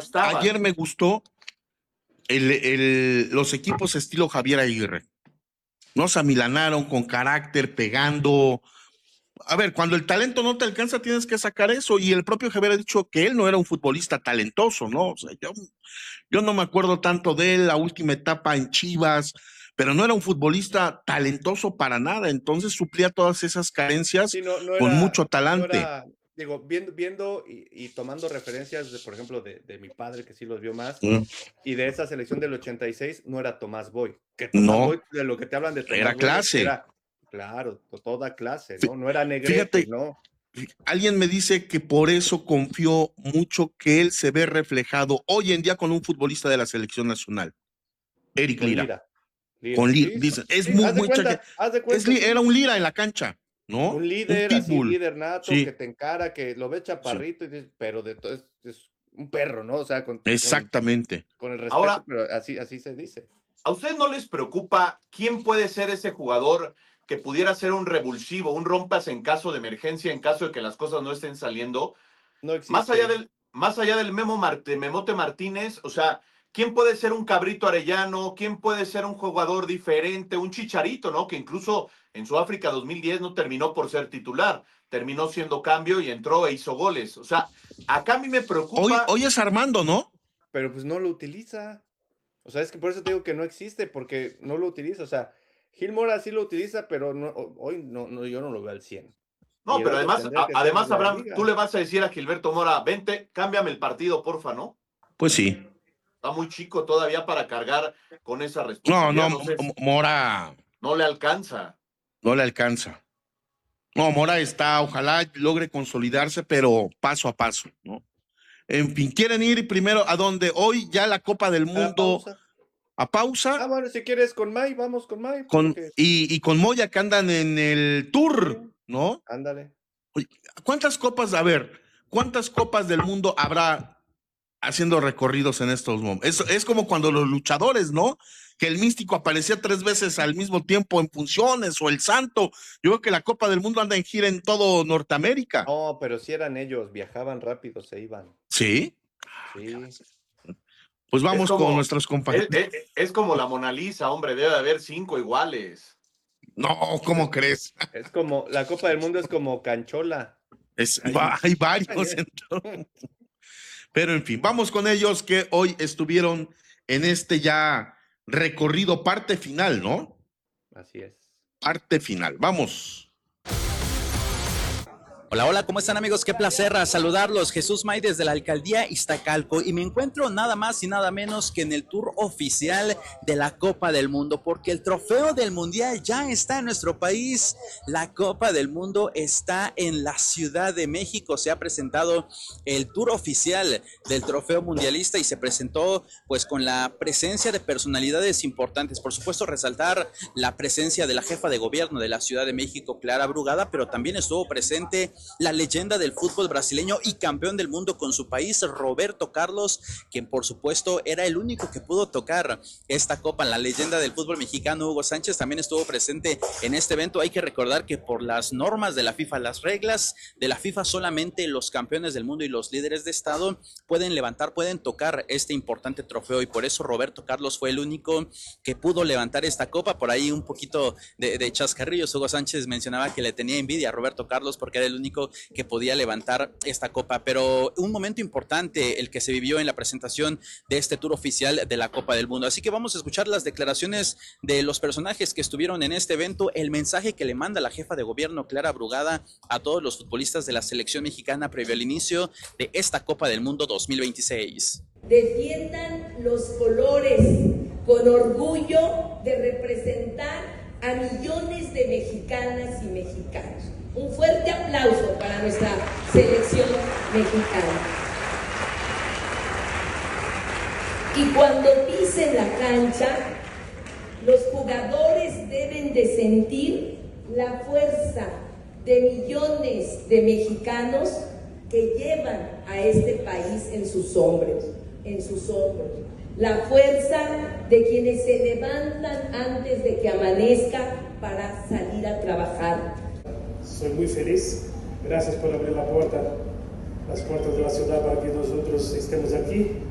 estaban. ayer me gustó los equipos estilo Javier Aguirre. No se amilanaron con carácter, pegando. A ver, cuando el talento no te alcanza, tienes que sacar eso. Y el propio Javier ha dicho que él no era un futbolista talentoso, ¿no? O sea, yo no me acuerdo tanto de él, la última etapa en Chivas, pero no era un futbolista talentoso para nada. Entonces suplía todas esas carencias Sí, con mucho no talante. era, digo, viendo y tomando referencias, por ejemplo, de mi padre, que sí los vio más, Mm, y de esa selección del 86, no era Tomás Boy. Que Tomás No, Boy, de lo que te hablan de era Tomás Boy, es que clase. era, claro, toda clase, ¿no? No era Negrete, Fíjate, ¿no? alguien me dice que por eso confió mucho que él se ve reflejado hoy en día con un futbolista de la selección nacional, Eric Con Lira. Lira. Lira, sí, sí, Dice, es sí, haz de cuenta, era sí. un Lira en la cancha, ¿no? Un Un líder, así, pitbull. líder nato, que Sí, te encara, que lo ves sí, chaparrito, y dices, pero de todo es un perro, ¿no? O sea, exactamente. con el respeto, Ahora, pero así se dice. ¿a ustedes no les preocupa quién puede ser ese jugador que pudiera ser un revulsivo, un rompas en caso de emergencia, en caso de que las cosas no estén saliendo? No existe. Más allá del Memote Martínez, o sea, ¿quién puede ser un Cabrito Arellano? ¿Quién puede ser un jugador diferente? Un Chicharito, ¿no? Que incluso en Sudáfrica 2010 no terminó por ser titular, terminó siendo cambio y entró e hizo goles. O sea, acá a mí me preocupa. Hoy es Armando, ¿no? Pero pues no lo utiliza. O sea, es que por eso te digo que no existe, porque no lo utiliza. O sea, Gil Mora sí lo utiliza, pero hoy no, yo no lo veo al 100. Y No, el pero otro además, tendría que ser además, desde la Abraham, tú le liga. vas a decir a Gilberto Mora, vente, cámbiame el partido, porfa, ¿no? Pues sí. Está muy chico todavía para cargar con esa No, responsabilidad. no, No sé, Mora no le alcanza. no le alcanza. No, Mora está, ojalá logre consolidarse, pero paso a paso, ¿no? En fin, ¿quieren ir primero a donde hoy ya la Copa del A la Mundo pausa. a pausa Bueno, si quieres con May, vamos con May, con, porque y con Moya que andan en el sí, tour, ¿no? ándale. Oye, ¿cuántas copas, a ver, cuántas copas del mundo habrá haciendo recorridos en estos momentos? Es como cuando los luchadores, ¿no? Que el místico aparecía 3 veces al mismo tiempo en funciones, o el santo. Yo creo que la Copa del Mundo anda en gira en todo Norteamérica. No, pero si eran ellos, viajaban rápido, se iban. Sí, Sí. pues Es vamos con como, nuestros compañeros. es como la Mona Lisa, hombre, debe de haber 5 iguales. No, ¿cómo crees? Es como, la Copa del Mundo es como canchola. Hay varios, pero en fin, vamos con ellos que hoy estuvieron en este ya recorrido parte final, ¿no? Así es. Parte final, vamos. Hola, hola, ¿cómo están amigos? Qué placer saludarlos. Jesús May desde la Alcaldía Iztacalco y me encuentro nada más y nada menos que en el tour oficial de la Copa del Mundo, porque el trofeo del Mundial ya está en nuestro país. La Copa del Mundo está en la Ciudad de México. Se ha presentado el tour oficial del trofeo mundialista y se presentó pues con la presencia de personalidades importantes. Por supuesto, resaltar la presencia de la jefa de gobierno de la Ciudad de México, Clara Brugada, pero también estuvo presente la leyenda del fútbol brasileño y campeón del mundo con su país, Roberto Carlos, quien por supuesto era el único que pudo tocar esta copa. La leyenda del fútbol mexicano, Hugo Sánchez, también estuvo presente en este evento. Hay que recordar que por las normas de la FIFA, las reglas de la FIFA, solamente los campeones del mundo y los líderes de estado pueden tocar este importante trofeo, y por eso Roberto Carlos fue el único que pudo levantar esta copa. Por ahí un poquito de chascarrillos. Hugo Sánchez mencionaba que le tenía envidia a Roberto Carlos porque era el único que podía levantar esta copa, pero un momento importante el que se vivió en la presentación de este tour oficial de la Copa del Mundo. Así que vamos a escuchar las declaraciones de los personajes que estuvieron en este evento, el mensaje que le manda la jefa de gobierno Clara Brugada a todos los futbolistas de la selección mexicana previo al inicio de esta Copa del Mundo 2026. Defiendan los colores con orgullo de representar a millones de mexicanas y mexicanos. Un fuerte aplauso para nuestra selección mexicana. Y cuando pisen la cancha, los jugadores deben de sentir la fuerza de millones de mexicanos que llevan a este país en sus hombros. La fuerza de quienes se levantan antes de que amanezca para salir a trabajar. Soy muy feliz. Gracias por abrir las puertas de la ciudad para que nosotros estemos aquí.